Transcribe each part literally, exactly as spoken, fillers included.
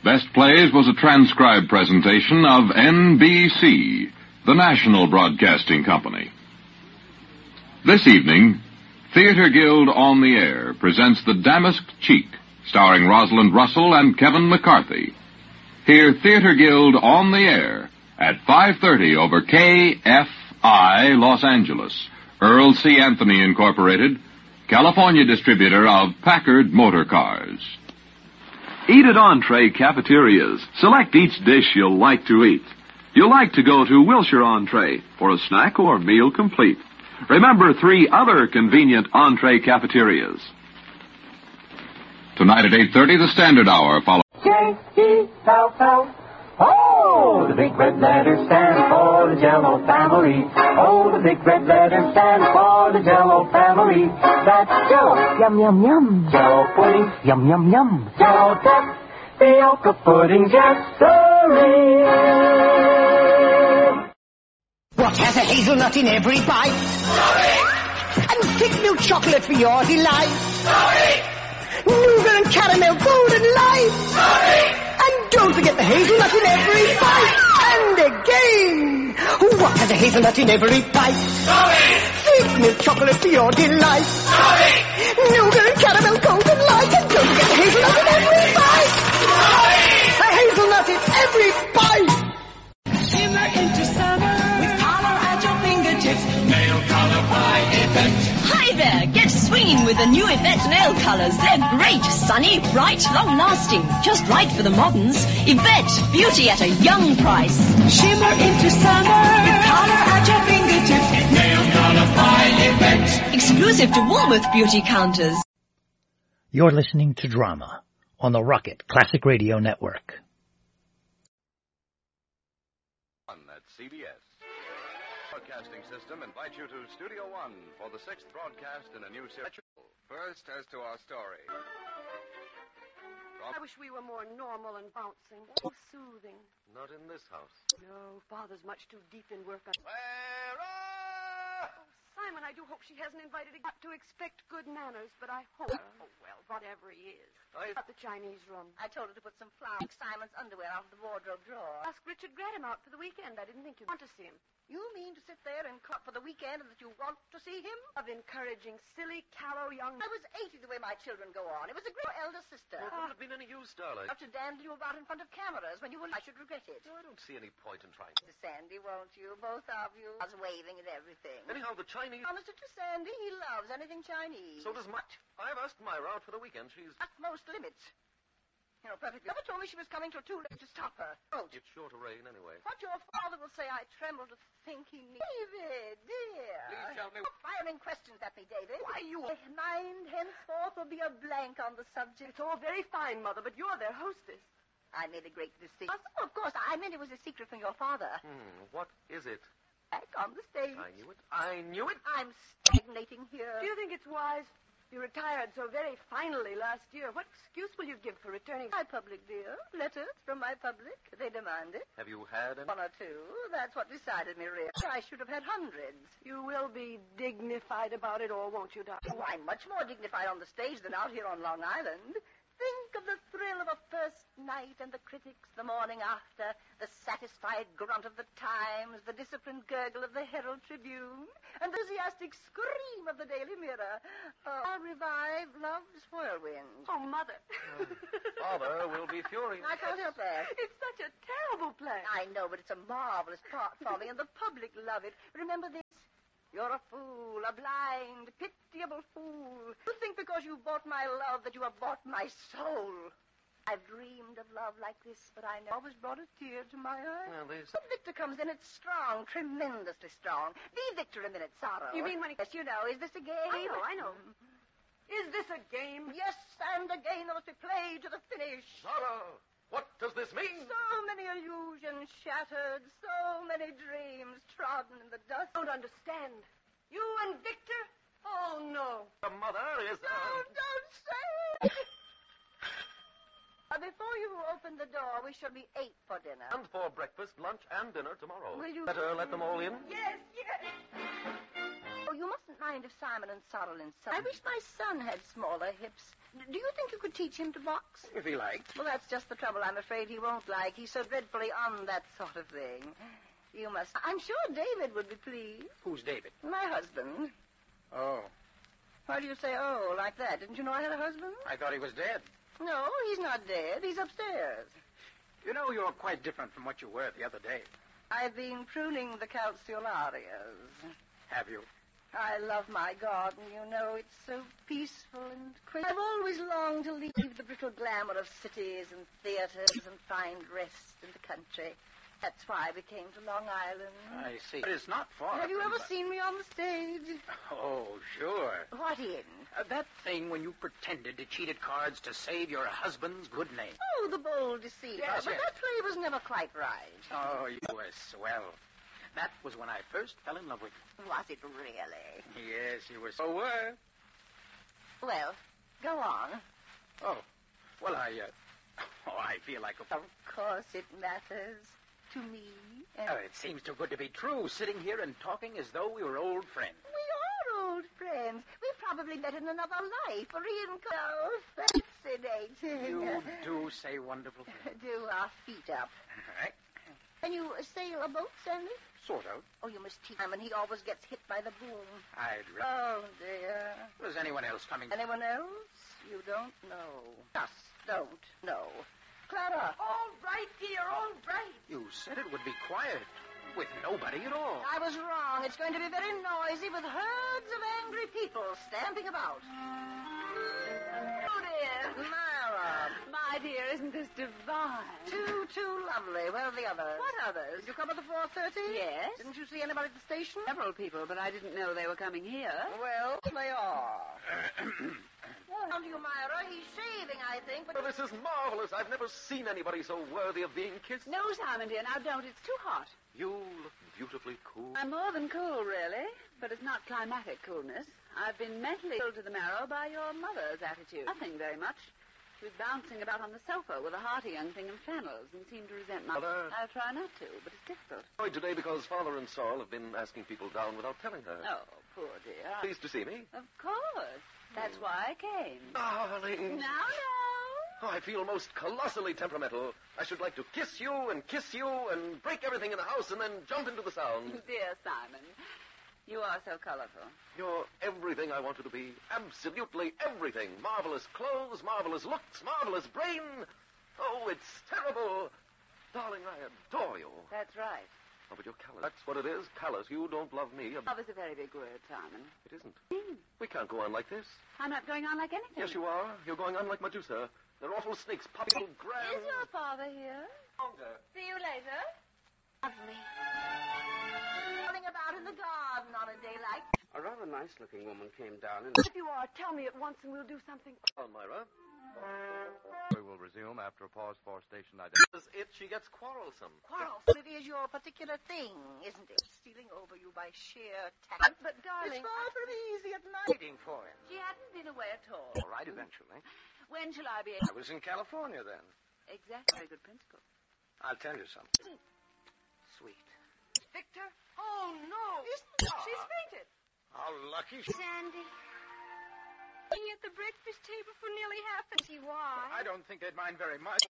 Best Plays was a transcribed presentation of N B C, the National Broadcasting Company. This evening, Theatre Guild on the Air presents The Damask Cheek, starring Rosalind Russell and Kevin McCarthy. Hear Theatre Guild on the Air at five thirty over K F I Los Angeles, Earl C. Anthony Incorporated, California distributor of Packard Motor Cars. Eat at Entree Cafeterias. Select each dish you'll like to eat. You'll like to go to Wilshire Entree for a snack or meal complete. Remember three other convenient Entree Cafeterias. Tonight at eight thirty, the Standard Hour follows. J E L L. Oh, the big red letters stand for the Jell-O family. Oh, the big red letters stand for the Jell-O family. That's Jell-O. Yum, yum, yum. Jell-O pudding. Yum, yum, yum. Jell-O tapioca pudding, Jesserie. What has a hazelnut in every bite? Sorry! And thick milk chocolate for your delight. Sorry! Nougat and caramel golden light. Sorry! And don't forget the hazelnut in every bite. And again. What has a hazelnut in every bite? Sorry! Thick milk chocolate for your delight. Sorry! Nougat and caramel golden light. And don't forget the hazelnut in every bite. Sorry! A hazelnut in every bite. Shimmer into summer with color at your fingertips. Nail color by Yvette. Hi there, get swinging with the new Yvette nail colors. They're great, sunny, bright, long-lasting. Just right for the moderns. Yvette, beauty at a young price. Shimmer into summer with color at your fingertips. Nail color by Yvette. Exclusive to Woolworth beauty counters. You're listening to Drama on the Rocket Classic Radio Network. At C B S. Broadcasting System invites you to Studio One for the sixth broadcast in a new series. First, as to our story. I wish we were more normal and bouncing, more soothing. Not in this house. No, Father's much too deep in work. Clara! Oh, Simon, I do hope she hasn't invited him to expect good manners, but I hope. Oh, well, whatever he is. I... At the Chinese room. I told her to put some flowers, Simon's underwear out of the wardrobe drawer. Ask Richard Gradham out for the weekend. I didn't think you'd want to see him. You mean to sit there and cop for the weekend and that you want to see him? Of encouraging silly, callow young... I was eighty the way my children go on. It was a great elder sister. Well, it wouldn't have been any use, darling. Not to dandle you about in front of cameras when you will... I should regret it. No, I don't see any point in trying. To Sandy, won't you? Both of you. I was waving at everything. Anyhow, the Chinese... Honest to Sandy, he loves anything Chinese. So does much. I've asked Myra out for the weekend. She's... Utmost limits. You know, perfectly. Never told me she was coming till too late to stop her. Oh, it's sure to rain anyway. What your father will say, I tremble to think he needs. David, dear. Please tell me. Stop firing questions at me, David. Why, you... My mind henceforth will be a blank on the subject. It's all very fine, Mother, but you're their hostess. I made a great decision. Oh, of course, I meant it was a secret from your father. Hmm, what is it? Back on the stage. I knew it. I knew it. I'm stagnating here. Do you think it's wise? You retired so very finally last year. What excuse will you give for returning? My public, dear. Letters from my public. They demand it. Have you had any? One or two. That's what decided me, really. I should have had hundreds. You will be dignified about it all, won't you, darling? Oh, I'm much more dignified on the stage than out here on Long Island. Think of the thrill of a first night and the critics the morning after, the satisfied grunt of the Times, the disciplined gurgle of the Herald Tribune, and the enthusiastic scream of the Daily Mirror. Oh, I'll revive Love's Whirlwind. Oh, Mother. Oh, Father will be furious. I can't help that. It's such a terrible play. I know, but it's a marvelous part for me, and the public love it. Remember this. You're a fool, a blind, pitiable fool. You think because you bought my love that you have bought my soul. I've dreamed of love like this, but I never always brought a tear to my eye. Well, this... When Victor comes in, it's strong, tremendously strong. Be Victor a minute, Sorrow. You mean when he... Yes, you know. Is this a game? I know, I know. Is this a game? Yes, and a game that must be played to the finish. Sorrow! What does this mean? So many illusions shattered, so many dreams trodden in the dust. I don't understand. You and Victor? Oh, no. The mother is... No, uh... don't say it. uh, before you open the door, we shall be eight for dinner. And for breakfast, lunch, and dinner tomorrow. Will you... Better let them all in? Yes, yes. Oh, you mustn't mind if Simon and Sorrel insult. I wish my son had smaller hips. Do you think you could teach him to box? If he liked. Well, that's just the trouble. I'm afraid he won't like. He's so dreadfully on that sort of thing. You must... I'm sure David would be pleased. Who's David? My husband. Oh. Why do you say, oh, like that? Didn't you know I had a husband? I thought he was dead. No, he's not dead. He's upstairs. You know, you're quite different from what you were the other day. I've been pruning the calceolarias. Have you? I love my garden, you know. It's so peaceful and quiet. I've always longed to leave the brittle glamour of cities and theaters and find rest in the country. That's why we came to Long Island. I see. But it's not far. Have you from ever the... seen me on the stage? Oh, sure. What in? Uh, that thing when you pretended to cheat at cards to save your husband's good name. Oh, the bold deceiver. Yes, but yes. that play was never quite right. Oh, you were swell. That was when I first fell in love with you. Was it really? Yes, you were so were. Well, go on. Oh, well, I, uh... Oh, I feel like a... Of course it matters. To me. And... Oh, it seems too good to be true, sitting here and talking as though we were old friends. We are old friends. We probably met in another life. Reincarnation. Fascinating. You do say wonderful things. Do our feet up. All right. Can you sail a boat, Sandy? Sort of. Oh, you must teach him, and he always gets hit by the boom. I'd rather... Oh, dear. Was anyone else coming? Anyone else? You don't know. Just don't know. Clara. All right, dear, all right. You said it would be quiet, with nobody at all. I was wrong. It's going to be very noisy with herds of angry people stamping about. Oh, dear. Myra. My dear, isn't this divine? Too, too lovely. Where are the others? What others? Did you come at the four thirty? Yes. Didn't you see anybody at the station? Several people, but I didn't know they were coming here. Well, they are. Come to you, Myra. He's shaving, I think, but... Oh, this is marvelous. I've never seen anybody so worthy of being kissed. No, Simon, dear, now don't. It's too hot. You look beautifully cool. I'm more than cool, really, but it's not climatic coolness. I've been mentally ill to the marrow by your mother's attitude. Nothing very much. She was bouncing about on the sofa with a hearty young thing in flannels and seemed to resent my... Mother? I'll try not to, but it's difficult. Annoyed today because Father and Saul have been asking people down without telling her. Oh, poor dear. Pleased to see me? Of course. That's why I came. Darling. Now, now. Oh, I feel most colossally temperamental. I should like to kiss you and kiss you and break everything in the house and then jump into the sound. Dear Simon, you are so colorful. You're everything I wanted to be. Absolutely everything. Marvelous clothes, marvelous looks, marvelous brain. Oh, it's terrible. Darling, I adore you. That's right. Oh, but you're callous. That's what it is. Callous. You don't love me. Love is a very big word, Simon. It isn't. Mm. We can't go on like this. I'm not going on like anything. Yes, you are. You're going on like Medusa. They're awful snakes, popping grand. Is your father here? Longer. See you later. Lovely. Running about in the garden on a day like... A rather nice-looking woman came down and... If you are, tell me at once and we'll do something. On, Myra. We will resume after a pause for station Is it she gets quarrelsome? Quarrelsome. It is your particular thing, isn't it? Stealing over you by sheer tact. But, darling... It's far from easy at night. waiting for him. She hadn't been away at all. All right, eventually. When shall I be... I was in California then. Exactly. Very good principle. I'll tell you something. Sweet. Victor? Oh, no. She's fainted. How lucky she... Sandy. Being at the breakfast table for nearly half an hour. Why? I don't think they'd mind very much.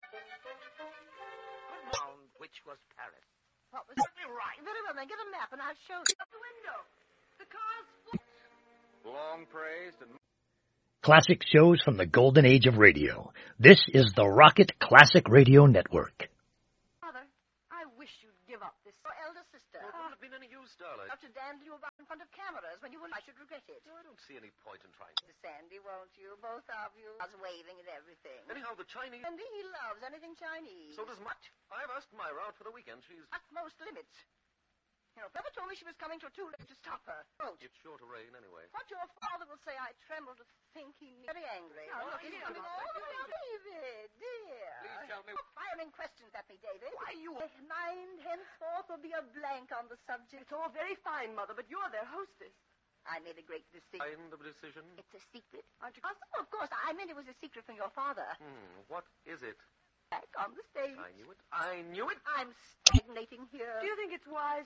Found which was Paris. What was... Right. Very well, then get a map and I'll show you. Out the window. The car's full. Long praised and... Classic shows from the golden age of radio. This is the Rocket Classic Radio Network. Mother, I wish you'd give up this... Your elder sister. Well, it wouldn't have been any use, darling. Have to dandle you about in front of cameras when you will... I should regret it. No, I don't see any point in trying. To Sandy, won't you? Both of you. I was waving and everything. Anyhow, the Chinese... Sandy, he loves anything Chinese. So does much. I've asked Myra out for the weekend. She's... Utmost limits. You know, Pepper told me she was coming till too late to stop her. Oh, It's sure to rain anyway. what your father will say, I tremble to think he needs... Very angry. No, oh, look, he's he's coming coming. all the way. David, dear. Please tell me... Stop firing questions at me, David. Why, you... My mind henceforth will be a blank on the subject. It's all very fine, Mother, but you're their hostess. I made a great decision. Kind of a decision? It's a secret. Aren't you? Oh, of course. I meant it was a secret from your father. Hmm, what is it? Back on the stage. I knew it. I knew it. I'm stagnating here. Do you think it's wise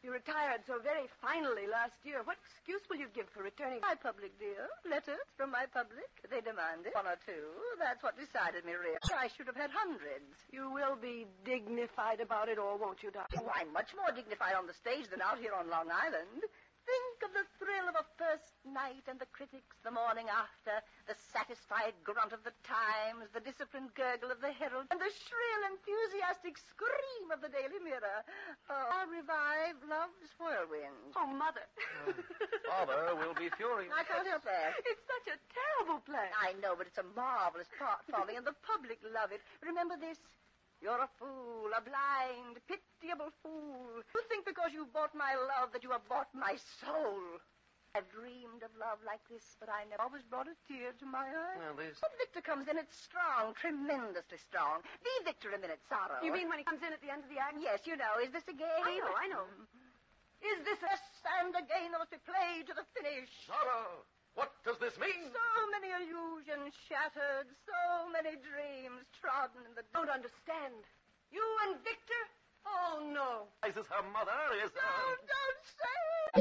You retired so very finally last year. What excuse will you give for returning? My public, dear. Letters from my public. They demanded one or two. That's what decided me, really. I should have had hundreds. You will be dignified about it all, won't you, darling? Oh, I'm much more dignified on the stage than out here on Long Island. Think of the thrill of a first night and the critics the morning after, the satisfied grunt of the Times, the disciplined gurgle of the Herald, and the shrill, enthusiastic scream of the Daily Mirror. Oh, I'll revive Love's Whirlwind. Oh, Mother. Uh, Father will be furious. I can't help that. It's such a terrible play. I know, but it's a marvelous part for me, and the public love it. Remember this. You're a fool, a blind, pitiable fool. You think because you bought my love that you have bought my soul. I've dreamed of love like this, but I never always brought a tear to my eye. Well, this... When Victor comes in, it's strong, tremendously strong. Be Victor a minute, Sorrow. You mean when he comes in at the end of the act? Yes, you know. Is this a game? I know, I know. Is this a and a game that must be played to the finish? Sorrow! What does this mean? So many illusions shattered, so many dreams trodden in the... Don't understand. You and Victor? Oh, no. This is her mother, is... No, uh... don't say it.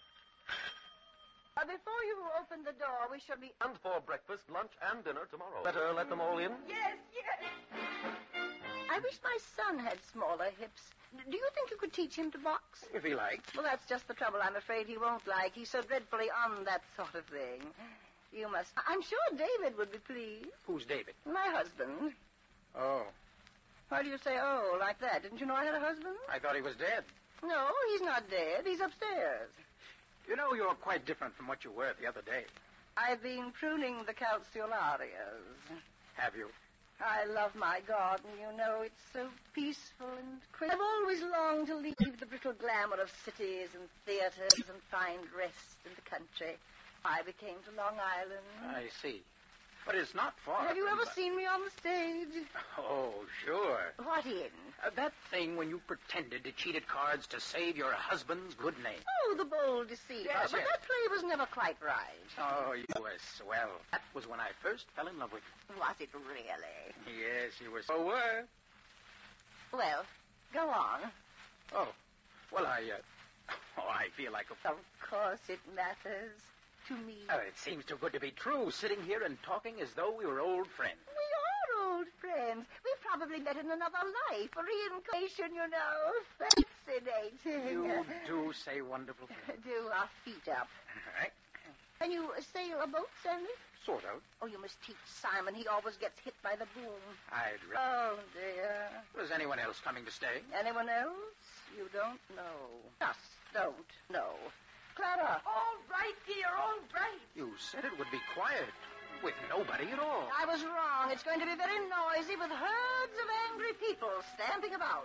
uh, before you open the door, we shall be... And for breakfast, lunch, and dinner tomorrow. Better let them all in? Yes, yes. I wish my son had smaller hips. Do you think you could teach him to box? If he liked. Well, that's just the trouble. I'm afraid he won't like. He's so dreadfully on that sort of thing. You must... I'm sure David would be pleased. Who's David? My husband. Oh. Why do you say, oh, like that? Didn't you know I had a husband? I thought he was dead. No, he's not dead. He's upstairs. You know, you're quite different from what you were the other day. I've been pruning the calceolarias. Have you? I love my garden, you know. It's so peaceful and quiet. I've always longed to leave the brittle glamour of cities and theaters and find rest in the country. I became to Long Island. I see. But it's not far. Have you from... ever seen me on the stage? Oh, sure. What in? Uh, that thing when you pretended to cheat at cards to save your husband's good name. Oh, the bold deceit. Yes, but yes. that play was never quite right. Oh, you were swell. That was when I first fell in love with you. Was it really? Yes, you were so were. Well, go on. Oh, well, I, uh... Oh, I feel like a... Of course it matters. To me. Oh, it seems too good to be true, sitting here and talking as though we were old friends. We are old friends. We've probably met in another life, a reincarnation, you know. Fascinating. You do say wonderful things. Do our feet up. All right. Can you sail a boat, Sandy? Sort of. Oh, you must teach Simon. He always gets hit by the boom. I'd rather... Oh, dear. Was anyone else coming to stay? Anyone else? You don't know. Just don't know. Clara. All right, dear, all right. You said it would be quiet, with nobody at all. I was wrong. It's going to be very noisy with herds of angry people stamping about.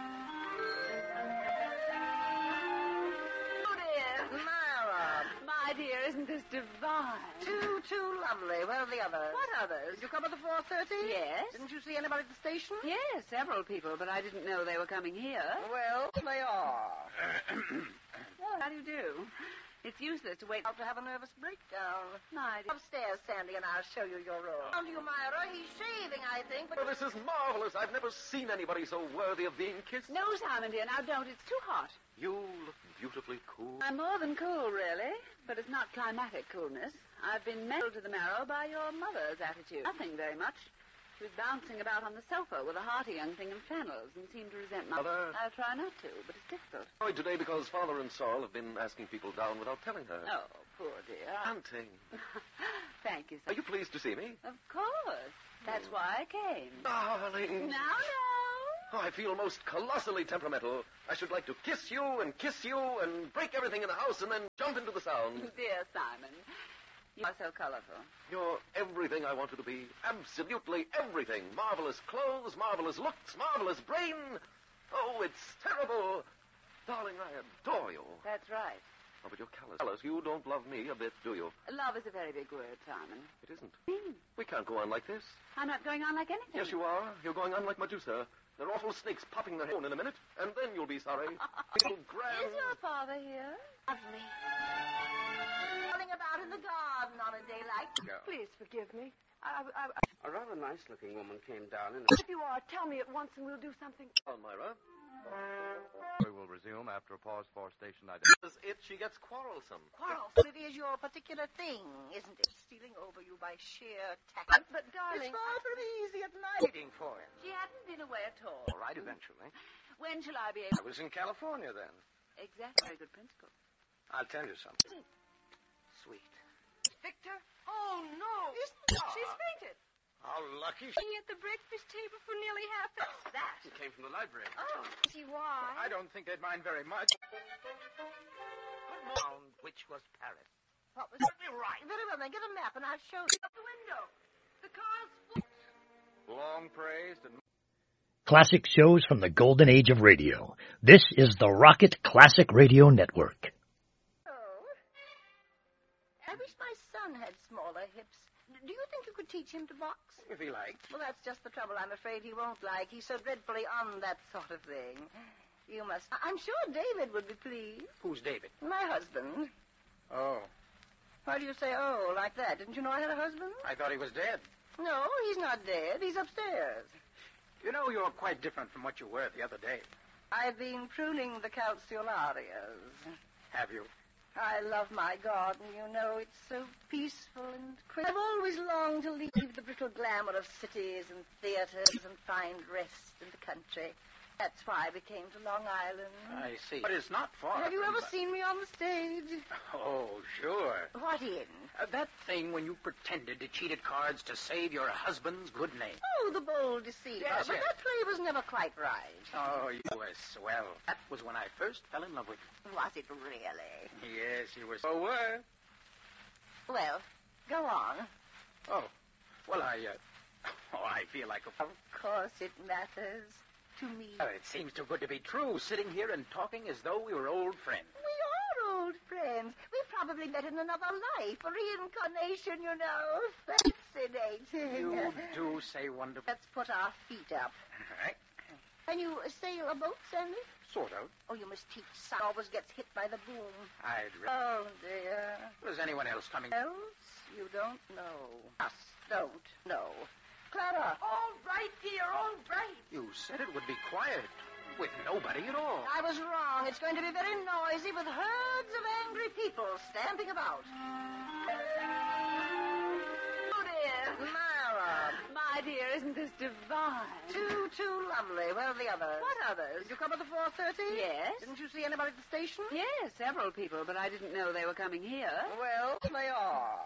Oh, dear. Myra. My dear, isn't this divine? Too, too lovely. Where are the others? What others? Did you come at the four thirty? Yes. Didn't you see anybody at the station? Yes, several people, but I didn't know they were coming here. Well, they are. Well, how do you do? It's useless to wait Out to have a nervous breakdown. My dear. Upstairs, Sandy, and I'll show you your room. Come to you, Myra. He's shaving, I think, but... Oh, this is marvelous. I've never seen anybody so worthy of being kissed. No, Simon, dear, now don't. It's too hot. You look beautifully cool. I'm more than cool, really, but it's not climatic coolness. I've been mellowed to the marrow by your mother's attitude. Nothing very much. She was bouncing about on the sofa with a hearty young thing in flannels and seemed to resent my... Mother? I'll try not to, but it's difficult. Oh, today because Father and Saul have been asking people down without telling her. Oh, poor dear. Auntie. Thank you, sir. Are you pleased to see me? Of course. That's why I came. Darling. Now, no. Oh, I feel most colossally temperamental. I should like to kiss you and kiss you and break everything in the house and then jump into the sound. Dear Simon, you are so colorful. You're everything I wanted to be. Absolutely everything. Marvelous clothes, marvelous looks, marvelous brain. Oh, it's terrible. Darling, I adore you. That's right. Oh, but you're callous. Callous. You don't love me a bit, do you? Love is a very big word, Simon. It isn't. Mm. We can't go on like this. I'm not going on like anything. Yes, you are. You're going on like Medusa. There are awful snakes popping their head in a minute, and then you'll be sorry. Little grand... Is your father here? Lovely. Running about in the garden on a day like... No. Please forgive me. I, I, I... A rather nice-looking woman came down and... If you are, tell me at once and we'll do something. Well, Myra, We will resume after a pause for station identification. If she gets quarrelsome. Quarrelsome, it is your particular thing, isn't it? Stealing over you by sheer tact. But, but darling, it's far from easy at night. waiting for him. She hadn't been away at all. All right, eventually. When shall I be I able... was in California then. Exactly. Very good principle. I'll tell you something. Sweet. Victor? Oh, no. Isn't She's fainted. How lucky. Sitting at the breakfast table for nearly half an hour. That. She came from the library. Oh, see why? I don't think they'd mind very much. Found which was Paris. What was it? Right. Very well, then get a map and I'll show you. Out the window. The car's full. Long praised and... Classic shows from the golden age of radio. This is the Rocket Classic Radio Network. Oh. I wish my son had smaller hips. Do you think you could teach him to box? If he liked. Well, that's just the trouble I'm afraid he won't like. He's so dreadfully on that sort of thing. You must... I'm sure David would be pleased. Who's David? My husband. Oh. Why do you say, oh, like that? Didn't you know I had a husband? I thought he was dead. No, he's not dead. He's upstairs. You know, you're quite different from what you were the other day. I've been pruning the calceolarias. Have you? I love my garden, you know. It's so peaceful and quiet. I've always longed to leave the brittle glamour of cities and theaters and find rest in the country. That's why I came to Long Island. I see. But it's not far. Have you from ever the- seen me on the stage? Oh, sure. What in? Uh, that thing when you pretended to cheat at cards to save your husband's good name. Oh, the bold deceiver. Yes, but yes. that play was never quite right. Oh, you were swell. That was when I first fell in love with you. Was it really? Yes, you were so were. Well, go on. Oh, well, I, uh... Oh, I feel like a... Of course it matters to me. Oh, it seems too good to be true, sitting here and talking as though we were old friends. We are old friends. We probably met in another life, a reincarnation, you know. Fascinating. You do say wonderful. Let's put our feet up. All right. Can you sail a boat, Sandy? Sort of. Oh, you must teach son. Always gets hit by the boom. I'd... Re- Oh, dear. Was anyone else coming? Else? You don't know. Us don't know. Clara. All right, dear, all right. You said it would be quiet, with nobody at all. I was wrong. It's going to be very noisy with herds of angry people stamping about. Oh, dear. Myra. My dear, isn't this divine? Too, too lovely. Where are the others? What others? Did you come at the four thirty? Yes. Didn't you see anybody at the station? Yes, several people, but I didn't know they were coming here. Well, they are.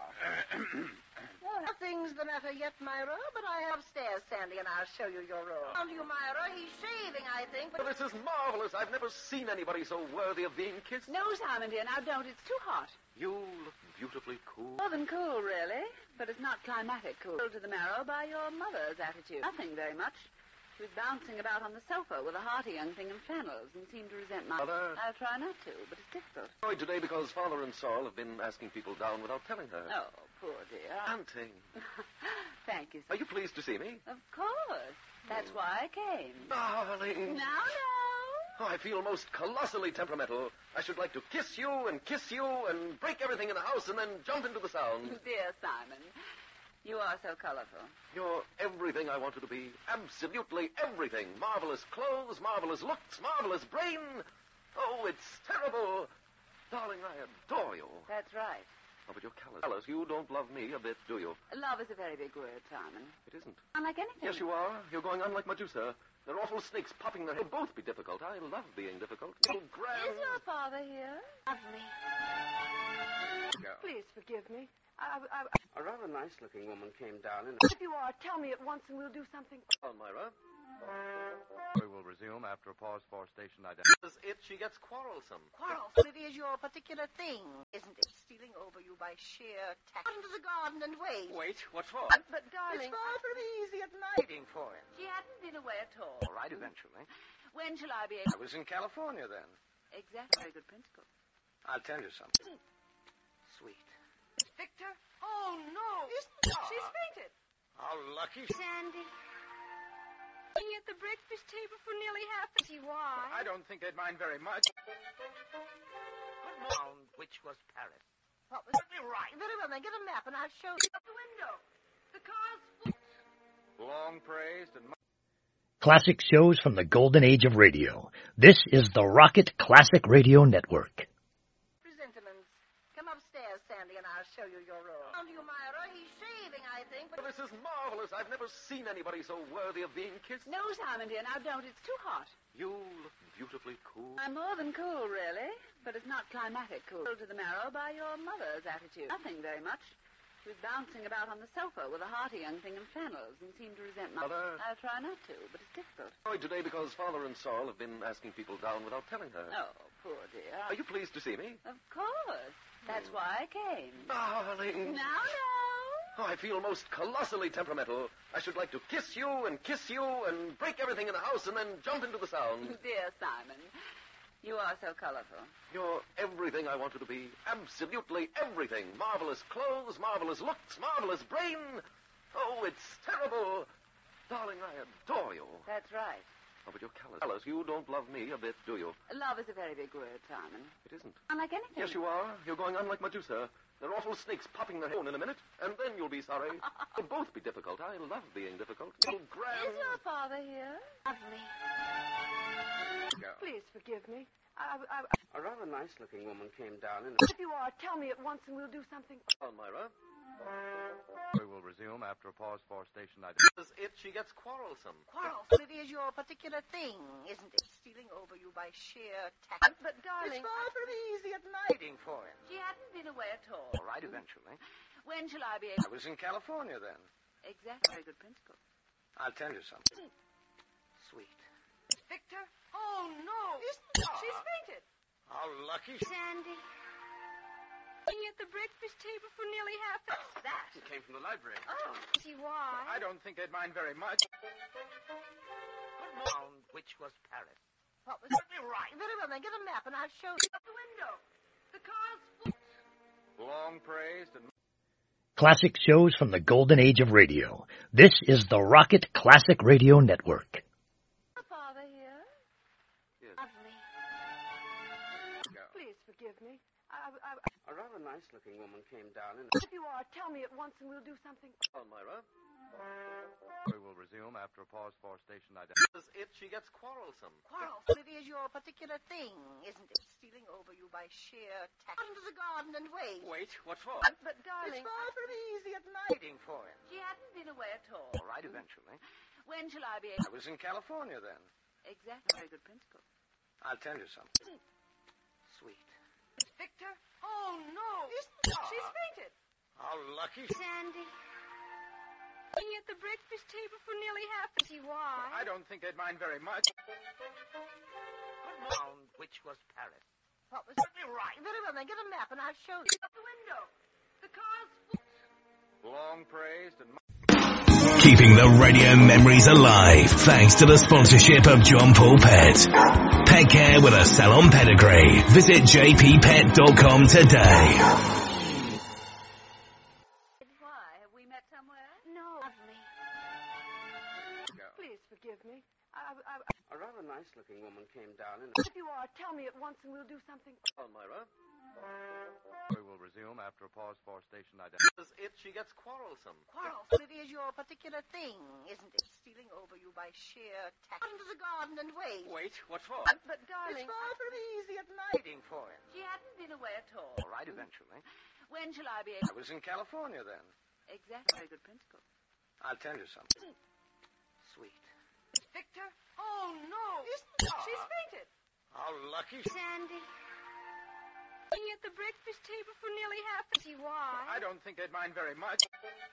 Well, nothing's the matter yet, Myra, but I have upstairs, Sandy, and I'll show you your room. Down to you, Myra. He's shaving, I think, but... Well, this is marvelous. I've never seen anybody so worthy of being kissed. No, Simon, dear, now don't. It's too hot. You look beautifully cool. More than cool, really. But it's not climatic cool. To the marrow by your mother's attitude. Nothing very much. She was bouncing about on the sofa with a hearty young thing in flannels and seemed to resent my... Mother? I'll try not to, but it's difficult. Annoyed today because Father and Saul have been asking people down without telling her. Oh, poor dear. Auntie. Thank you, sir. Are you pleased to see me? Of course. That's why I came. Darling. Now, no. Oh, I feel most colossally temperamental. I should like to kiss you and kiss you and break everything in the house and then jump into the sound. Dear Simon, you are so colorful. You're everything I wanted to be. Absolutely everything. Marvelous clothes, marvelous looks, marvelous brain. Oh, it's terrible. Darling, I adore you. That's right. Oh, but you're callous. Callous. You don't love me a bit, do you? Love is a very big word, Simon. It isn't. Unlike anything. Yes, you are. You're going on like Medusa. They're awful snakes popping their head. They'll both be difficult. I love being difficult. Oh, grand. Is your father here? Lovely. Go. Please forgive me. I, I, I, A rather nice-looking woman came down and... if you are, tell me at once and we'll do something. On, Myra. We will resume after a pause for station identification. If she gets quarrelsome. Quarrelsome, it is your particular thing, isn't it? Stealing over you by sheer tact. Out into the garden and wait. Wait, what for? But, but darling, It's far from easy at night. Waiting for him. She hadn't been away at all. All right, eventually. When shall I be I able... was in California then. Exactly. Very good principle. I'll tell you something. Sweet. Victor? Oh, no. Isn't She's fainted. How lucky. Sandy. Sitting at the breakfast table for nearly half an hour. See why? I don't think they'd mind very much. Found which was Paris. What was it? Right. Very well, then get a map and I'll show you. Out the window. The car's full. Long praised and... Classic shows from the golden age of radio. This is the Rocket Classic Radio Network. Presentiments. Come upstairs, Sandy, and I'll show you your room. Down to you, Myra. He's shaving, I think. But This is marvelous. I've never seen anybody so worthy of being kissed. No, Simon, dear, now don't. It's too hot. You look beautifully cool. I'm more than cool, really. But it's not climatic cool. To the marrow by your mother's attitude. Nothing very much. She was bouncing about on the sofa with a hearty young thing in flannels and seemed to resent my... Mother? I'll try not to, but it's difficult. Annoyed today because Father and Saul have been asking people down without telling her. Oh, poor dear. Are you pleased to see me? Of course. That's why I came. Darling. Now, no. Oh, I feel most colossally temperamental. I should like to kiss you and kiss you and break everything in the house and then jump into the sound. Dear Simon, you are so colorful. You're everything I wanted to be. Absolutely everything. Marvelous clothes, marvelous looks, marvelous brain. Oh, it's terrible. Darling, I adore you. That's right. Oh, but you're callous. Callous. You don't love me a bit, do you? Love is a very big word, Simon. It isn't. Unlike anything. Yes, you are. You're going on like Medusa. There are awful snakes popping their head in a minute, and then you'll be sorry. You'll both be difficult. I love being difficult. Little grand... Is your father here? Lovely. Please forgive me. I, I, I... A rather nice-looking woman came down and... If you are, tell me at once and we'll do something. Oh, Myra. We will resume after a pause for station ID. If she gets quarrelsome. Quarrelsome. It is your particular thing, isn't it? Stealing over you by sheer tact. But, darling... It's far from easy at night. Waiting for him. She hadn't been away at all. All right, eventually. When shall I be able... I was in California then. Exactly. Very good principle. I'll tell you something. Sweet. Victor? Oh, no. Isn't She's fainted. How lucky. Sandy. Sitting at the breakfast table for nearly half an hour. That? It came from the library. Oh, see why? I don't think they'd mind very much. Found which was Paris. What was it? Right. Very well, then get a map and I'll show you. Out the window. The car's full. Long praised and... Classic shows from the golden age of radio. This is the Rocket Classic Radio Network. Your father here? Yes. Lovely. Please forgive me. I, I, I... A rather nice-looking woman came down and... If you are, tell me at once and we'll do something. Oh, Myra. We will resume after a pause for station ID. If she gets quarrelsome. Quarrelsome. It is your particular thing, isn't it? Stealing over you by sheer tact. Out into the garden and wait. Wait, what for? But, but darling... It's far from easy at night. Waiting for him. She hadn't been away at all. All right, eventually. When shall I be able... I was in California then. Exactly. Very good principle. I'll tell you something. Sweet. Victor? Oh, no. Isn't She's fainted. How lucky. Sandy. Sitting at the breakfast table for nearly half an hour. See why? I don't think they'd mind very much. Found which was Paris. What was it? Right. Very well, then get a map and I'll show you. Out the window. The car's full. Long praised and... Keeping the radio memories alive thanks to the sponsorship of John Paul Pet. Pet care with a salon pedigree. Visit j p pet dot com today. Why? Have we met somewhere? No. Lovely. Please forgive me. I, I, I... A rather nice-looking woman came down and... If you are, tell me at once and we'll do something. Oh, Myra. We will resume after a pause for station ID. If she gets quarrelsome. Quarrelsome. It is your particular thing, isn't it? Stealing over you by sheer tact. Out into the garden and wait. Wait, what for? But, but darling... It's far from easy at night. Waiting for him. She hadn't been away at all. All right, eventually. When shall I be able... I was in California then. Exactly. Very good principle. I'll tell you something. Sweet. Victor? Oh, no. Isn't She's fainted. How lucky. Sandy. Sitting at the breakfast table for nearly half an hour. See why? I don't think they'd mind very much.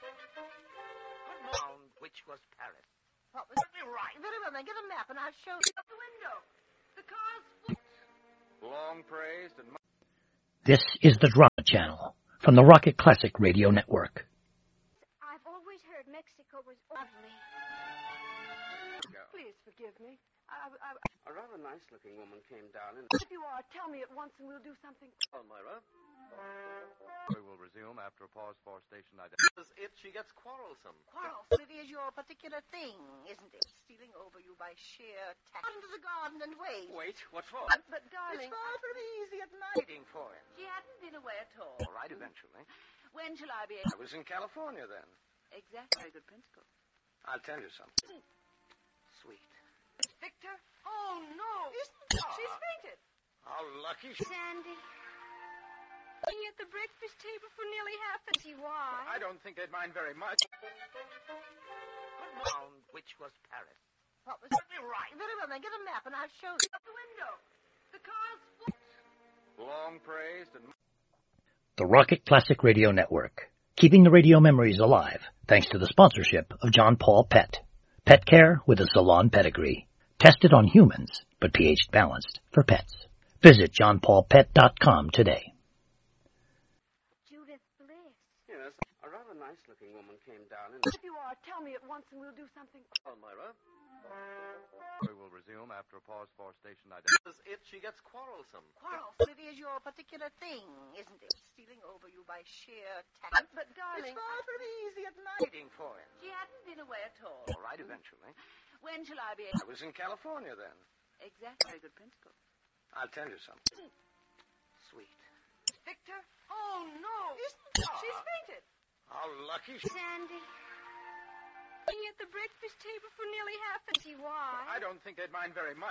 Found which was Paris. What was it? Right. Very well, then get a map and I'll show you. Out the window. The car's full. Long praised and... This is the Drama Channel from the Rocket Classic Radio Network. I've always heard Mexico was lovely. Please forgive me. I, I, I... A rather nice-looking woman came down and... If you are, tell me at once and we'll do something. Oh, Myra. We will resume after a pause for station ID. If she gets quarrelsome. Quarrelsome. It is your particular thing, isn't it? Stealing over you by sheer tact. Out into the garden and wait. Wait, what for? But, but darling... It's far from easy at night. Waiting for him. She hadn't been away at all. All right, eventually. When shall I be able... I was in California then. Exactly. Very good principle. I'll tell you something. Sweet. Victor? Oh, no. Isn't she? She's fainted. How lucky she... Sandy. Looking at the breakfast table for nearly half an hour. Why? I don't think they'd mind very much. Round which was Paris. What was that? Right. Very well, then get a map and I'll show you. Out the window. The car's full. Long praised and... The Rocket Classic Radio Network, keeping the radio memories alive thanks to the sponsorship of John Paul Pet. Pet care with a salon pedigree. Tested on humans, but pH balanced for pets. Visit john paul pet dot com today. Judith Bliss. Yes, a rather nice-looking woman came down and... If you are, tell me at once and we'll do something. Elmira. We will resume after a pause for station As identification. if she gets quarrelsome. Quarrelsome. It is your particular thing, isn't it? Stealing over you by sheer tact. But, darling... It's far from easy at night. Waiting for him. She hadn't been away at all. All right, eventually. When shall I be I able... was in California then. Exactly. Very good principle. I'll tell you something. Sweet. Victor? Oh, no. Isn't she? She's fainted. How lucky she... Sandy. Looking at the breakfast table for nearly half an hour. Why? I don't think they'd mind very much.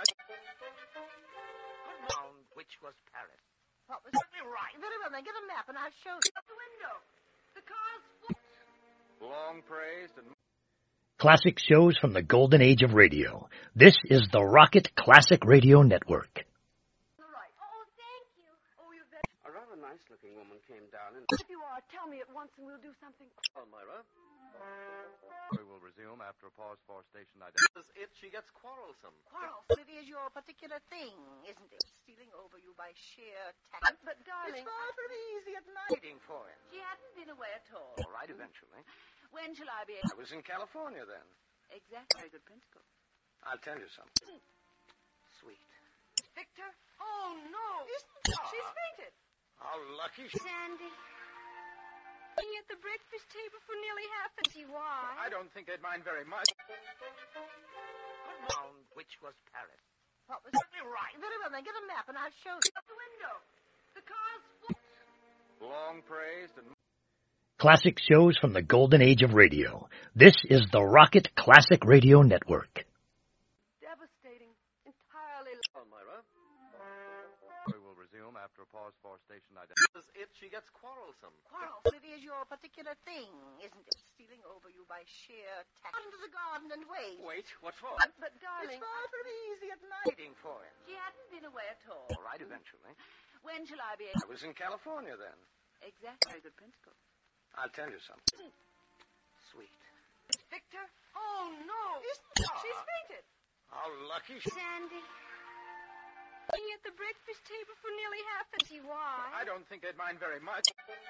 Round which was Paris. What was that? Right. Very well, then get a map and I'll show you. Out the window. The car's full. Long praised and... Classic shows from the golden age of radio. This is the Rocket Classic Radio Network. Right. Oh, thank you. Oh, you bet. A rather nice-looking woman came down and... If you are, tell me at once and we'll do something. Elmira. We will resume after a pause for station identification. As if she gets quarrelsome. Quarrelsome. It is your particular thing, isn't it? Stealing over you by sheer tact. But, darling... It's far from easy at night. Waiting for him. She hadn't been away at all. All right, eventually. When shall I be I able... was in California then. Exactly. Very good principle. I'll tell you something. Sweet. Victor? Oh, no. Isn't she? She's fainted. How lucky she... Sandy. Looking at the breakfast table for nearly half an hour. Why? I don't think they'd mind very much. Round which was Paris. What was that? Right. Very well, then get a map and I'll show you. Out the window. The car's full. Long praised and... Classic shows from the golden age of radio. This is the Rocket Classic Radio Network. Devastating. Entirely... Elmira. We will resume after a pause for station identification. As if she gets quarrelsome. Quarrelsome. It is your particular thing, isn't it? Stealing over you by sheer tact. Out into the garden and wait. Wait, what for? But, but darling... It's far from easy at night. Waiting for him. She hadn't been away at all. All right, eventually. When shall I be I able... was in California then. Exactly. Very good principle. I'll tell you something. Sweet. Victor? Oh, no. Isn't she? She's fainted. How lucky she... Sandy. Looking at the breakfast table for nearly half an hour. Why? I don't think they'd mind very much.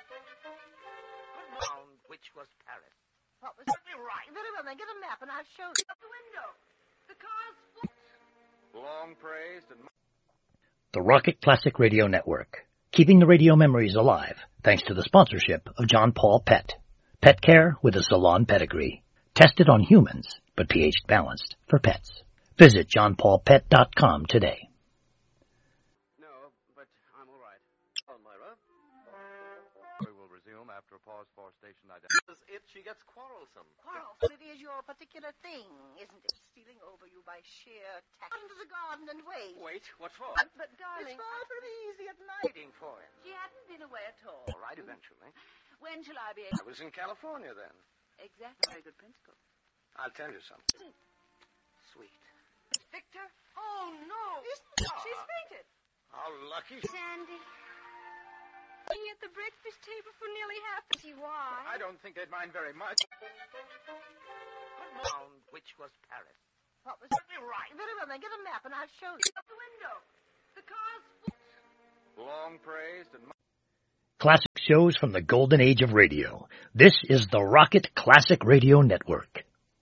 Round which was Paris. What was that? Right. Very well, then get a map and I'll show you. Out the window. The car's full. Long praised and... The Rocket Classic Radio Network, keeping the radio memories alive thanks to the sponsorship of John Paul Pet. Pet care with a salon pedigree. Tested on humans, but pH balanced for pets. Visit john paul pet dot com today. No, but I'm all right. Elmira. We will resume after a pause for station identification. As if she gets quarrelsome. Quarrelsome. It is your particular thing, isn't it? Stealing over you by sheer tact. Out into the garden and wait. Wait, what for? But, but darling... It's far from easy at night. Waiting for him. She hadn't been away at all. All right, eventually. When shall I be I able... was in California then. Exactly. Very good principle. I'll tell you something. Sweet. Victor? Oh, no. Isn't she? She's fainted. How lucky she... Sandy. Looking at the breakfast table for nearly half an hour. Why? I don't think they'd mind very much. Round which was Paris. What was that? Right. Very well, then get a map and I'll show you. Out the window. The car's full. Long praised and... Classic shows from the golden age of radio. This is the Rocket Classic Radio Network.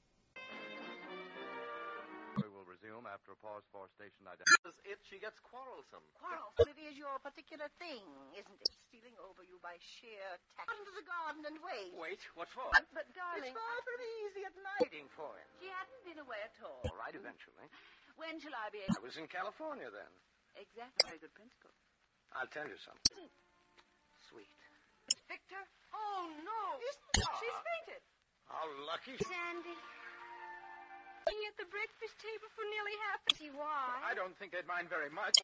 We will resume after a pause for station identification. As if she gets quarrelsome. Quarrelsome. It is your particular thing, isn't it? Stealing over you by sheer tact. Out into the garden and wait. Wait, what for? But, but darling... It's far from easy at night. Waiting for him. She hadn't been away at all. All right, eventually. When shall I be I able... was in California then. Exactly. Very good principle. I'll tell you something. Sweet. Victor? Oh, no. Isn't she? She's fainted. How lucky she... Sandy. Eating at the breakfast table for nearly half. See why? I don't think they'd mind very much.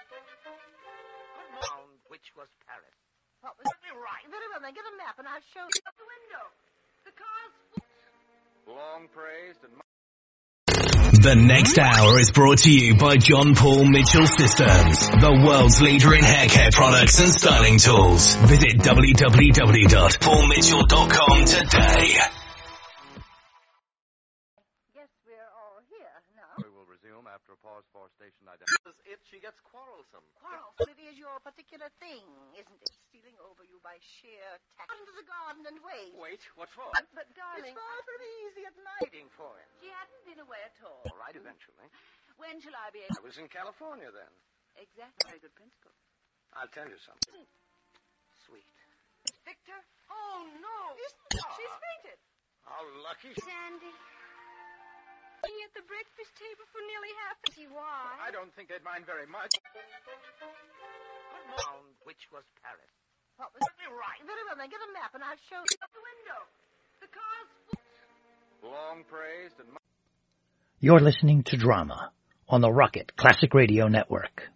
Round which was Paris. What was it? Right. Very well, then get a map and I'll show you. The window. The car's Long praised and... The next hour is brought to you by John Paul Mitchell Systems, the world's leader in hair care products and styling tools. Visit w w w dot paul mitchell dot com today. Guess we're all here now. We will resume after a pause for station identification. If she gets quarrelsome. Quarrelsome, it is your particular thing, isn't it? Stealing over you by sheer tact. Out into the garden and wait. Wait, what for? But, but darling, It's far from easy at night. Waiting for him. She hadn't been away at all. All right, eventually. When shall I be I able... was in California then. Exactly. Very good principle. I'll tell you something. Sweet. Victor? Oh, no. Isn't She's fainted. How lucky. Sandy. Eating at the breakfast table for nearly half. See why? I don't think they'd mind very much. Round which was Paris. What was it? Right. Very well, then get a map and I'll show you. The window. The car's Long praised and... You're listening to Drama on the Rocket Classic Radio Network.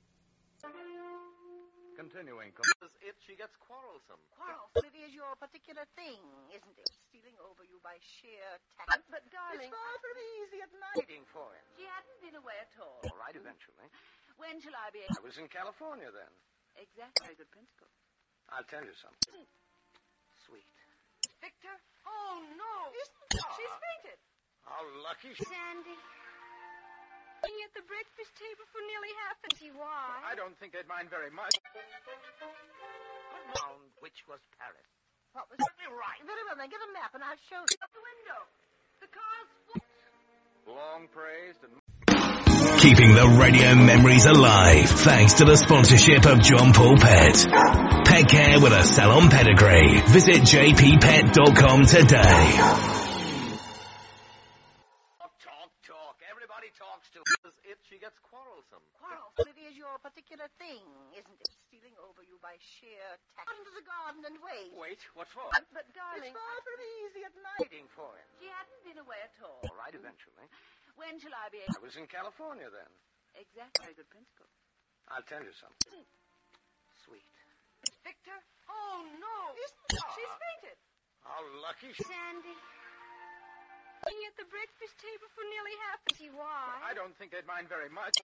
Continuing... If she gets quarrelsome. Quarrelsome, it is your particular thing, isn't it? Stealing over you by sheer tact. But, but darling, It's far from easy at night. Waiting for him. She hadn't been away at all. All right, eventually. When shall I be I able... was in California then. Exactly. Very good principle. I'll tell you something. Sweet. Victor? Oh, no. Isn't She's fainted. How lucky. Sandy. Eating at the breakfast table for nearly half. See why? I don't think they'd mind very much. Round which was Paris. What was it? Right. Very well, then get a map and I'll show you. The window. The car's Long praised and... Keeping the radio memories alive thanks to the sponsorship of John Paul Pet. Pet care with a salon pedigree. Visit j p pet dot com today. Talk, talk. Everybody talks to If she gets quarrelsome. Quarrelsome, it is your particular thing, isn't it? Stealing over you by sheer tact. Out into the garden and wait. Wait, what for? But, but darling, It's far from easy at night. Waiting for him. She hadn't been away at all. All right, eventually. When shall I be I able... was in California then. Exactly. Very good principle. I'll tell you something. Sweet. Victor? Oh, no. Isn't She's fainted. How lucky. Sandy. Eating at the breakfast table for nearly half. See why? I don't think they'd mind very much.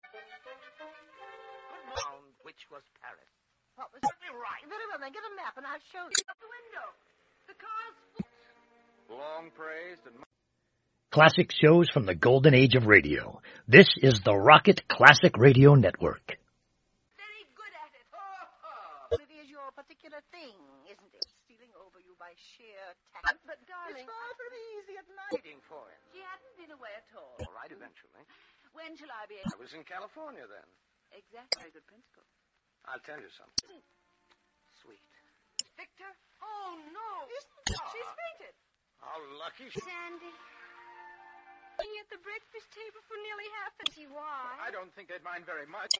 Round which was Paris. What was it? Right. Very well, then get a map and I'll show you. The window. The car's Long praised and... Classic shows from the golden age of radio. This is the Rocket Classic Radio Network. very good at it. It is your particular thing, isn't it? Stealing over you by sheer tact. But, but darling, It's far from easy at night. Waiting for him. She hadn't been away at all. All right, eventually. When shall I be I able... was in California then. Exactly. Very good principle. I'll tell you something. Sweet. Victor? Oh, no. Isn't She's fainted. How lucky. Sandy. Eating at the breakfast table for nearly half. See why? I don't think they'd mind very much.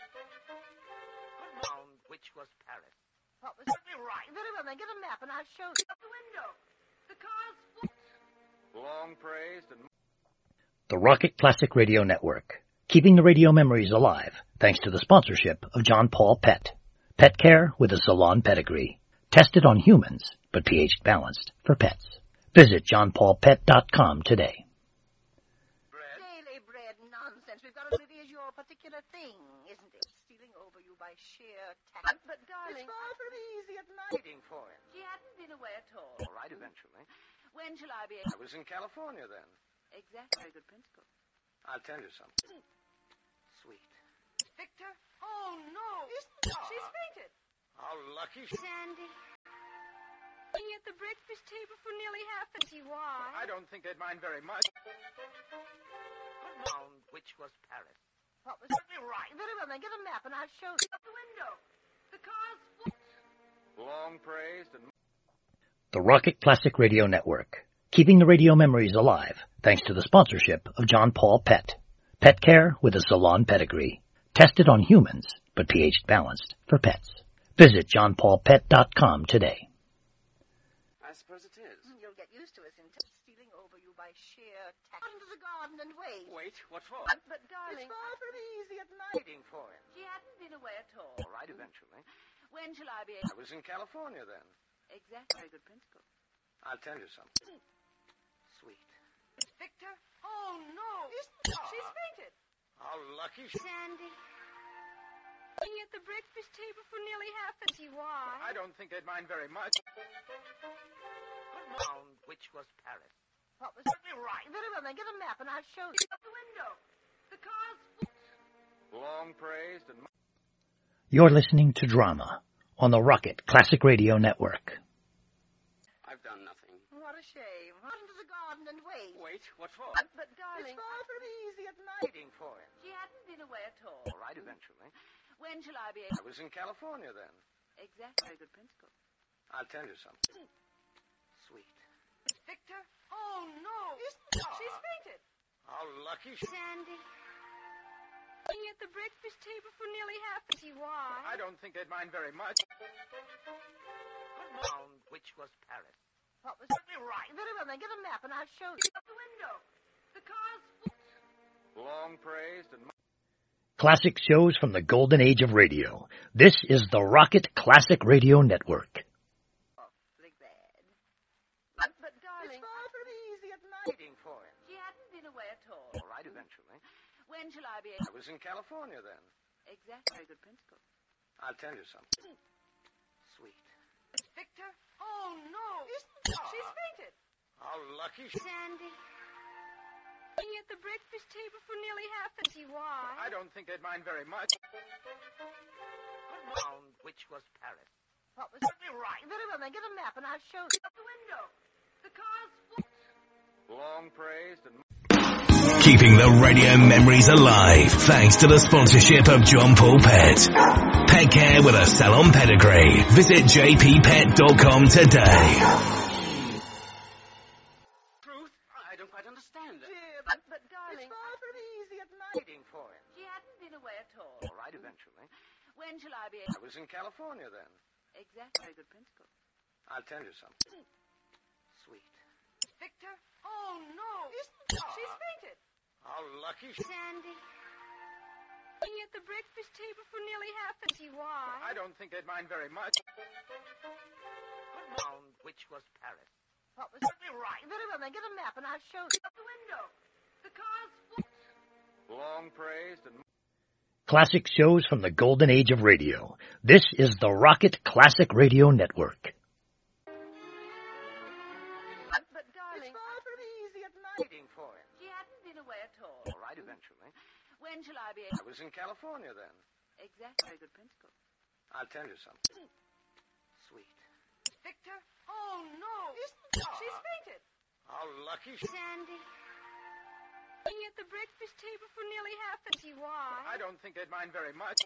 Round which was Paris. What was it? Right. Very well, then get a map and I'll show you. The window. The car's Long praised and... The Rocket Classic Radio Network. Keeping the radio memories alive thanks to the sponsorship of John Paul Pet. Pet care with a salon pedigree. Tested on humans, but pH balanced for pets. Visit john paul pet dot com today. Daily bread nonsense. We've got to... It is your particular thing, isn't it? Stealing over you by sheer tact. But, but darling, It's far from easy at night. Waiting for him. She hadn't been away at all. All right, eventually. When shall I be I able... was in California then. Exactly. Very good principle. I'll tell you something. Sweet. Victor? Oh, no. Isn't She's fainted. How lucky. Sandy. Eating at the breakfast table for nearly half. See why? I don't think they'd mind very much. Round which was Paris. What was it? Right. Very well, then get a map and I'll show you. The window. The car's Long praised and... The Rocket Classic Radio Network. Keeping the radio memories alive thanks to the sponsorship of John Paul Pet. Pet care with a salon pedigree. Tested on humans, but pH balanced for pets. Visit john paul pet dot com today. I suppose it is. You'll get used to us in t- stealing over you by sheer tact. Out into the garden and Wait, what for? But, but darling, It's far from easy at night. Waiting for him. She hadn't been away at all. All right, eventually. When shall I be I able... was in California then. Exactly. Very good principle. I'll tell you something. Sweet. Victor? Oh, no. She's fainted. How lucky she... Sandy. Being at the breakfast table for nearly half an hour. Why? I don't think they'd mind very much. Found which was Paris. What was it? Right. Very well, then get a map and I'll show you. Out the window. The car's... Long praised and... You're listening to Drama on the Rocket Classic Radio Network. I've done nothing. What a shame. Run into the garden and wait. Wait, what for? But, but darling... It's far from easy at night. Waiting for him. She hadn't been away at all. All right, eventually. When shall I be I able... was in California then. Exactly. Very good principle. I'll tell you something. Sweet. Victor? Oh, no. She's fainted. How lucky she... Sandy. Being at the breakfast table for nearly half an hour. Why? I don't think they'd mind very much. Found which was Paris. What was it? Right. Very well, then get a map and I'll show you. Out the window. The car's... Long praised and... Classic shows from the golden age of radio. This is the Rocket Classic Radio Network. Awfully bad. But, but darling... It's far from easy at night. Waiting for him. She hadn't been away at all. All right, eventually. When shall I be I able... was in California then. Exactly. Very good principle. I'll tell you something. Sweet. Victor? Oh, no. She's fainted. How lucky she... Sandy. Being at the breakfast table for nearly half an hour. Why? I don't think they'd mind very much. Found which was Paris. What was it? Right. Very well, then get a map and I'll show you. Out the window. The car's... Long praised and... Keeping the radio memories alive thanks to the sponsorship of John Paul Pet. Pet care with a salon pedigree. Visit j p pet dot com today. Truth? I don't quite understand it. Dear, but, but darling... It's far from easy at night. Waiting for him. She hadn't been away at all. All right, eventually. When shall I be I able... was in California then. Exactly. Very good principle. I'll tell you something. Sweet. Victor? Oh, no. She's fainted. How lucky she... Sandy. Being at the breakfast table for nearly half an hour. Why? I don't think they'd mind very much. Found which was Paris. What was it? Right. Very well, then get a map and I'll show you. Out the window. The car's... Long praised and... Classic shows from the golden age of radio. This is the Rocket Classic Radio Network. But, but darling... It's far from easy at night. Waiting for him. She hadn't been away at all. All right, eventually. When shall I be I able... was in California then. Exactly. Very good principle. I'll tell you something. Sweet. Victor? Oh, no. She's fainted. How lucky she... Sandy. Being at the breakfast table for nearly half an hour. Why? I don't think they'd mind very much.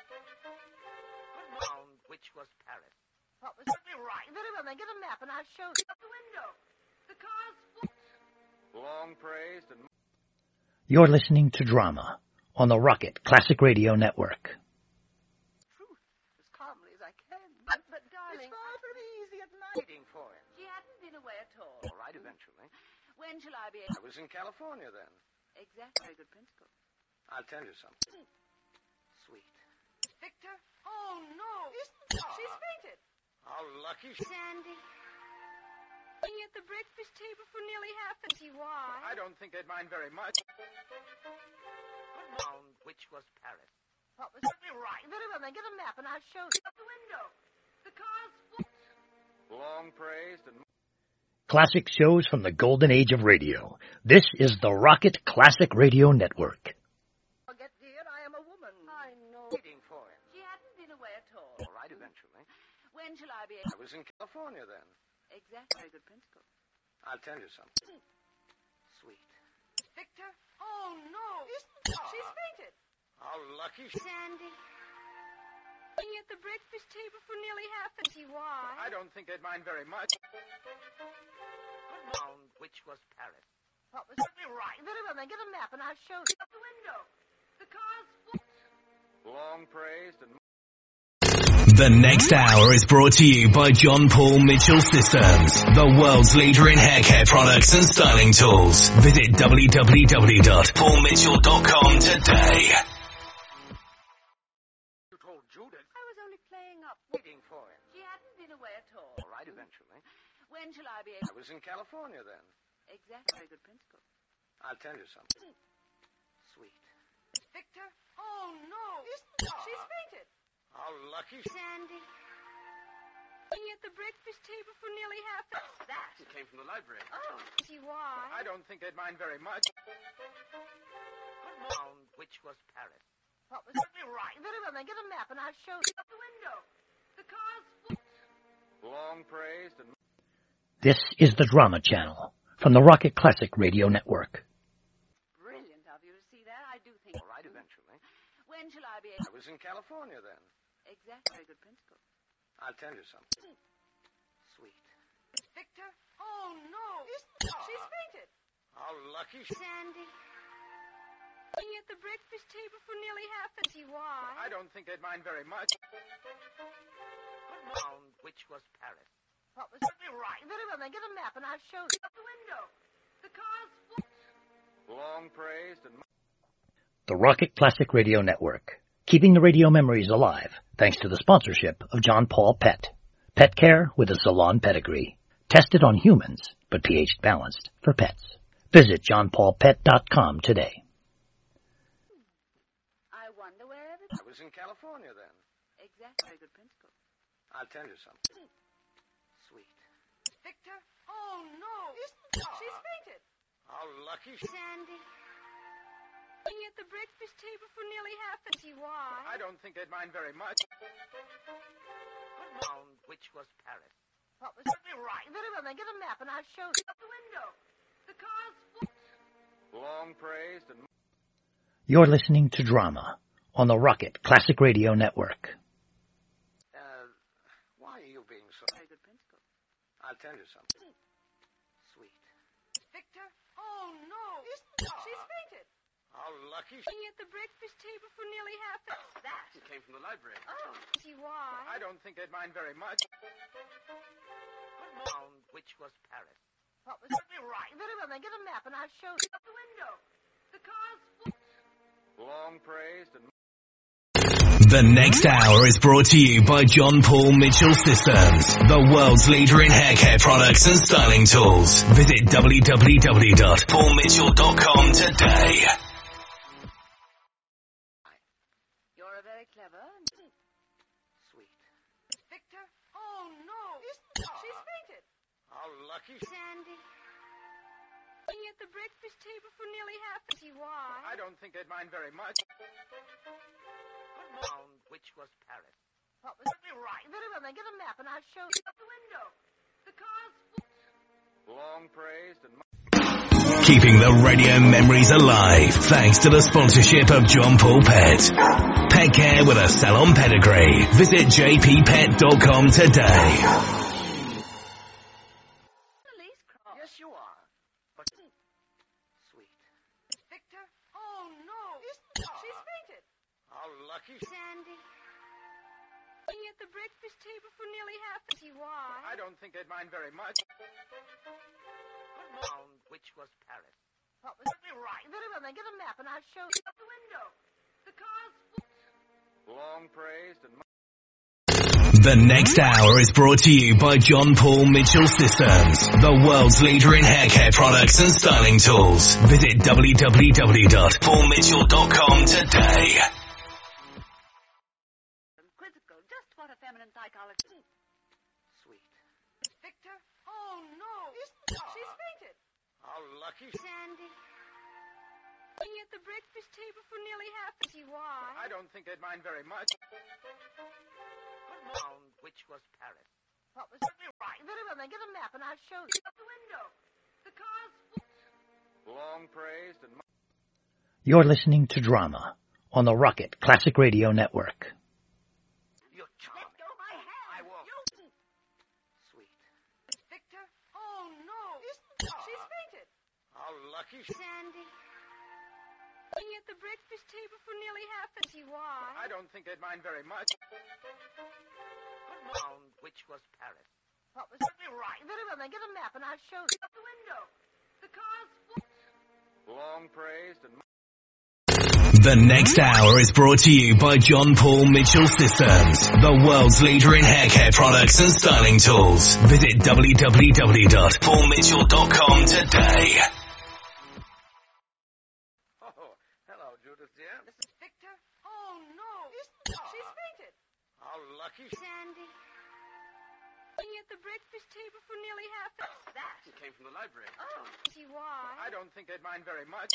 Found which was Paris. What was it? Right. Very well, then get a map and I'll show you. Out the window. The car's... Long praised and... You're listening to Drama on the Rocket Classic Radio Network. Truth, as calmly as I can. But, but darling... It's far from easy at night. Waiting for him. She hadn't been away at all. All right, eventually. When shall I be I able... was in California then. Exactly. Very good principle. I'll tell you something. Sweet. Victor? Oh, no. She's fainted. How lucky she... Sandy. Being at the breakfast table for nearly half an hour. Why? I don't think they'd mind very much. Found which was Paris. What was it? Right. Very well, then get a map and I'll show you. Out the window. The car's... Long praised and... Classic shows from the golden age of radio. This is the Rocket Classic Radio Network. Forget, dear, I am a woman. I know. Waiting for him. She hadn't been away at all. All right, eventually. When shall I be I able... was in California then. Exactly. Very good principle. I'll tell you something. Sweet. Victor? Oh, no. She's fainted. How lucky she... Sandy. Being at the breakfast table for nearly half an hour. Why? I don't think they'd mind very much. Found which was Paris. What was it? Right. Very well, then get a map and I'll show you. Out the window. The car's... Long praised and... The next hour is brought to you by John Paul Mitchell Systems, the world's leader in hair care products and styling tools. Visit w w w dot paul mitchell dot com today. You told Judith. I was only playing up. Waiting for him. She hadn't been away at all. All right, eventually. When shall I be I able... was in California then. Exactly. Very good principle. I'll tell you something. Sweet. Victor? Oh, no. She's fainted. How lucky. Sandy. Being at the breakfast table for nearly half an hour. That? It came from the library. Oh, see why? I don't think they'd mind very much. Found which was Paris. What was it? Right. Very well, then get a map and I'll show you. Out the window. The car's full. Long praised and... This is the Drama Channel from the Rocket Classic Radio Network. Brilliant of you to see that. I do think... All right, eventually. When shall I be able... I was in California then. Exactly. Very good principle. I'll tell you something. Sweet. Victor? Oh, no. She's fainted. How lucky. Sandy. Being at the breakfast table for nearly half an hour. See why? I don't think they'd mind very much. Found which was Paris. What was it? Right. Very well, then get a map and I'll show you. Out the window. The car's full. Long praised and... The Rocket Classic Radio Network, keeping the radio memories alive thanks to the sponsorship of John Paul Pet. Pet care with a salon pedigree. Tested on humans, but pH balanced for pets. Visit john paul pet dot com today. I wonder where everybody... I was in California then. Exactly. Very good principle. I'll tell you something. Sweet. Victor? Oh, no. She's fainted. How lucky. Sandy. Being at the breakfast table for nearly half an hour. See why? I don't think they'd mind very much. Found which was Paris. What was it? Right. Very well, then get a map and I'll show you. Out the window. The car's full. Long praised and... You're listening to Drama on the Rocket Classic Radio Network. Uh, why are you being so... Very good principle. I'll tell you something. Sweet. Victor? Oh, no. She's fainted. How lucky. Being at the breakfast table for nearly half an hour. That? It came from the library. Oh, see why? I don't think they'd mind very much. Found which was Paris. What was it? Right. Very well, then get a map and I'll show you. Out the window. The car's full. Long praised and... The next hour is brought to you by John Paul Mitchell Systems, the world's leader in hair care products and styling tools. Visit w w w dot paul mitchell dot com today. You're a very clever and... Sweet. Victor? Oh, no. She's fainted. How lucky. Sandy. Being at the breakfast table for nearly half an hour. See why? I don't think they'd mind very much. Found which was Paris. What was it? Right. Very well, then get a map and I'll show you. Out the window. The car's full. Long praised and... Keeping the radio memories alive thanks to the sponsorship of John Paul Pet. Pet care with a salon pedigree. Visit j p pet dot com today. Yes, you are. But... Sweet. Victor? Oh, no. She's fainted. How lucky. Sandy. Being at the breakfast table for nearly half an hour. See why? I don't think they'd mind very much. Found which was Paris. What was it? Right. Very well, then get a map and I'll show you. Out the window. The car's full. Long praised and... The next hour is brought to you by John Paul Mitchell Systems, the world's leader in hair care products and styling tools. Visit w w w dot paul mitchell dot com today. Quizzical. Just what a feminine psychologist... Sweet. Victor? Oh, no. She's fainted. How lucky. Sandy. Being at the breakfast table for nearly half an hour. See why? I don't think they'd mind very much. Found which was Paris. What was it? Right. Very well, then get a map and I'll show you. Out the window. The car's full. Long praised and... You're listening to Drama on the Rocket Classic Radio Network. You Let go of my hand. I won't. You... Sweet. Victor? Oh, no. She's fainted. How lucky. Sandy. Being at at the breakfast table for nearly half an hour. Why? I don't think they'd mind very much. Round which was Paris. What was it? Right. Very well, then get a map and I'll show you. Out the window. The car's full. Long praised and... The next hour is brought to you by John Paul Mitchell Systems, the world's leader in hair care products and styling tools. Visit w w w dot paul mitchell dot com today. Oh, hello, Judith, dear. This is Victor? Oh, no. Isn't she? She's fainted. How lucky. Sandy. Being at the breakfast table for nearly half an hour. That? She came from the library. Oh. See why? I don't think they'd mind very much.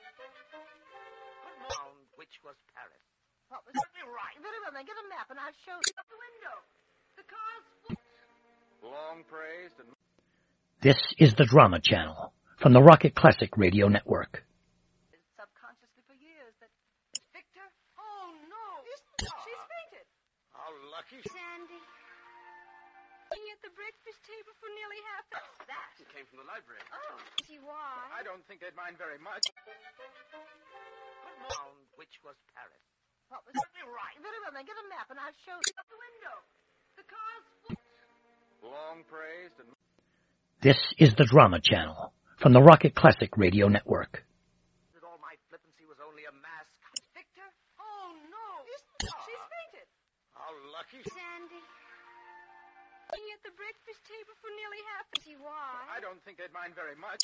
Round which was Paris. What was it? Right. Very well, then get a map and I'll show you. Out the window. The car's full. Long praised and... This is the Drama Channel from the Rocket Classic Radio Network. Subconsciously for years that... Victor? Oh, no. Isn't she? She's fainted. How lucky. Sandy. Being at the breakfast table for nearly half an hour. That? She came from the library. Oh. See why? I don't think they'd mind very much. Round which was Paris. What was it? Right. Very well, then get a map and I'll show you. Out the window. The car's full. Long praised and... This is the Drama Channel from the Rocket Classic Radio Network. That all my flippancy was only a mask. Victor? Oh, no. Isn't she? She's fainted. How lucky. Sandy. Being at the breakfast table for nearly half an hour. See why? I don't think they'd mind very much.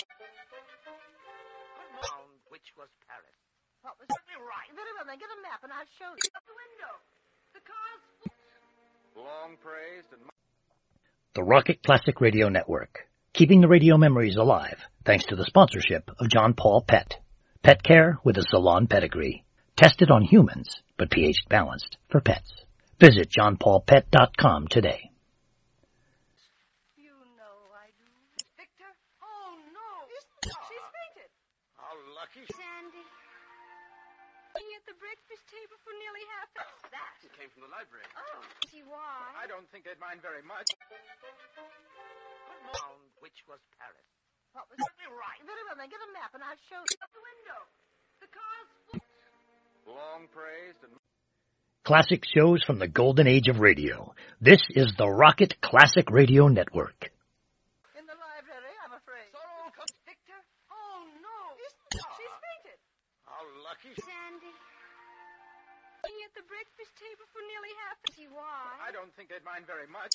Round which was Paris. What was it? Right. Very well, then get a map and I'll show you. Out the window. The car's full. Long praised and... The Rocket Classic Radio Network, keeping the radio memories alive thanks to the sponsorship of John Paul Pet. Pet care with a salon pedigree. Tested on humans, but pH balanced for pets. Visit john paul pet dot com today. You know I do. Victor? Oh, no. Isn't she? She's fainted. How lucky. Sandy. Being at the breakfast table for nearly half an hour. That? She came from the library. Oh. See why? I don't think they'd mind very much. Round which was Paris. What was it? Right. Very well, then get a map and I'll show you. Out the window. The car's full. Long praised and... Classic shows from the golden age of radio. This is the Rocket Classic Radio Network. In the library, I'm afraid. Sorrow comes. Victor? Oh, no. Isn't she? She's fainted. How lucky. Sandy. Being at the breakfast table for nearly half an hour. See why? I don't think they'd mind very much.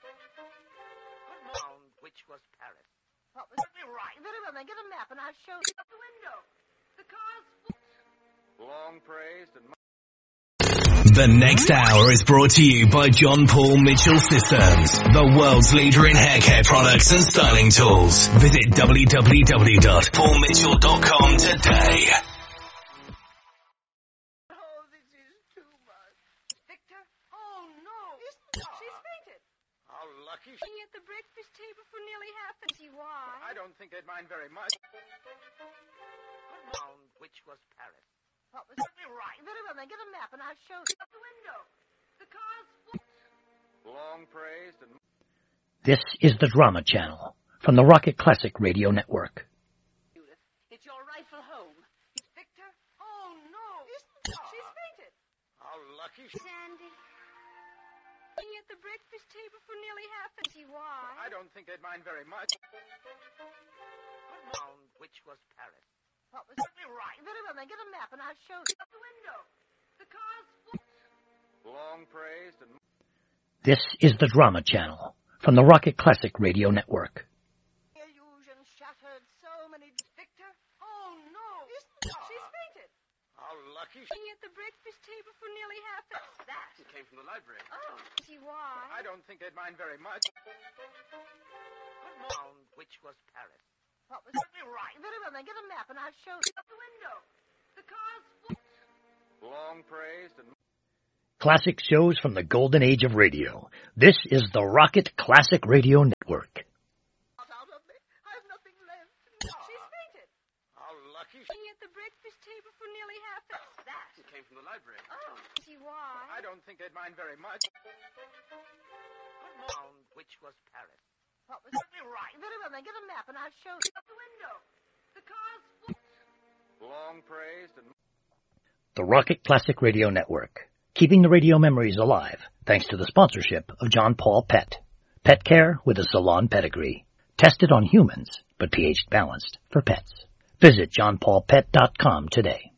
Round which was Paris. What was it? Right. Very well, then get a map and I'll show you. Out the window. The car's full. Long praised and... The next hour is brought to you by John Paul Mitchell Systems, the world's leader in hair care products and styling tools. Visit w w w dot paul mitchell dot com today. Oh, this is too much. Victor? Oh, no. Isn't she? She's fainted. How lucky. Being at the breakfast table for nearly half an hour. See why? I don't think they'd mind very much. Round which was Paris. What was it? Right. Very well, then get a map and I'll show you. Out the window. The car's full. Long praised and... This is the Drama Channel from the Rocket Classic Radio Network. Judith, it's your rightful home. Victor? Oh, no. Isn't she? She's fainted. How lucky. Sandy. Being at the breakfast table for nearly half an hour. See why? I don't think they'd mind very much. Round which was Paris. What was it? Right. Very well, then get a map and I'll show you. Out the window. The car's full. Long praised and... This is the Drama Channel from the Rocket Classic Radio Network. Illusion shattered so many... Victor? Oh, no. Isn't she? She's fainted. How lucky. Being at the breakfast table for nearly half an hour. That? She came from the library. Oh. See why? I don't think they'd mind very much. Round which was Paris. What was it? Right. Very well, then get a map and I'll show you. Out the window. The car's full. Long praised and... Classic shows from the golden age of radio. This is the Rocket Classic Radio Network. Not out of me. I've nothing left. She's fainted. How lucky. Being at the breakfast table for nearly half an hour. That? She came from the library. Oh. See why? I don't think they'd mind very much. Round which was Paris. What was it? Right. Very well, then get a map and I'll show you. Out the window. The car's full. Long praised and... the Rocket Classic Radio Network. Keeping the radio memories alive thanks to the sponsorship of John Paul Pet. Pet care with a salon pedigree. Tested on humans, but pH balanced for pets. Visit john paul pet dot com today.